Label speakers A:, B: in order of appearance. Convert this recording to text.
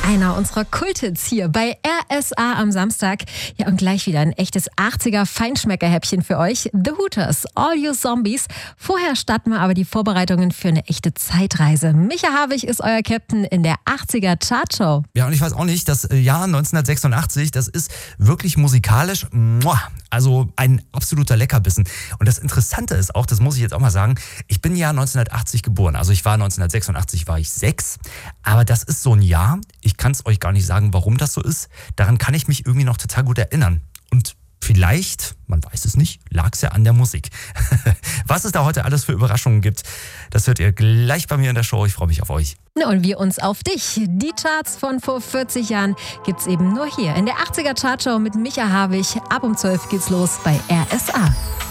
A: Einer unserer Kulthits hier bei RSA am Samstag. Ja, und gleich wieder ein echtes 80er-Feinschmecker-Häppchen für euch. The Hooters, All You Zombies. Vorher starten wir aber die Vorbereitungen für eine echte Zeitreise. Micha Havig ist euer Captain in der 80er-Chartshow.
B: Ja, und ich weiß auch nicht, das Jahr 1986, das ist wirklich musikalisch, also ein absoluter Leckerbissen. Und das Interessante ist auch, das muss ich jetzt auch mal sagen, ich bin ja 1980 geboren. Also ich war 1986, war ich 6. Aber das ist so ein Jahr, ich kann es euch gar nicht sagen, warum das so ist. Daran kann ich mich irgendwie noch total gut erinnern. Und vielleicht, man weiß es nicht, lag es ja an der Musik. Was es da heute alles für Überraschungen gibt, das hört ihr gleich bei mir in der Show. Ich freue mich auf euch.
A: Und wir uns auf dich. Die Charts von vor 40 Jahren gibt's eben nur hier in der 80er Chartshow mit Micha Havig. Ab um 12 geht's los bei RSA.